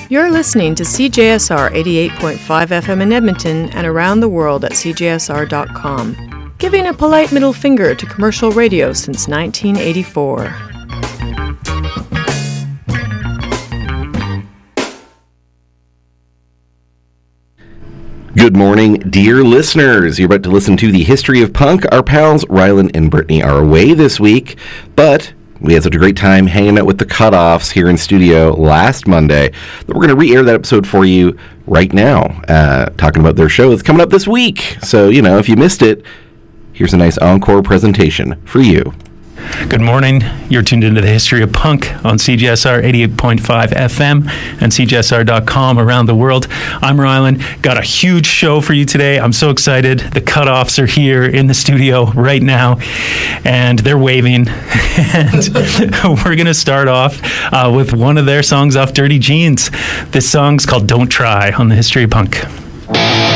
You're listening to CJSR 88.5 FM in Edmonton and around the world at cjsr.com, giving a polite middle finger to commercial radio since 1984. Good morning, dear listeners. You're about to listen to the History of Punk. Our pals, Rylan and Brittany, are away this week, but we had such a great time hanging out with the Cutoffs here in studio last Monday that we're going to re-air that episode for you right now, talking about their show that's coming up this week. So, if you missed it, here's a nice encore presentation for you. Good morning. You're tuned into the History of Punk on CJSR 88.5 FM and CJSR.com around the world. I'm Rylan. Got a huge show for you today. I'm so excited. The Cutoffs are here in the studio right now, and they're waving. And we're going to start off with one of their songs off Dirty Jeans. This song's called Don't Try on the History of Punk.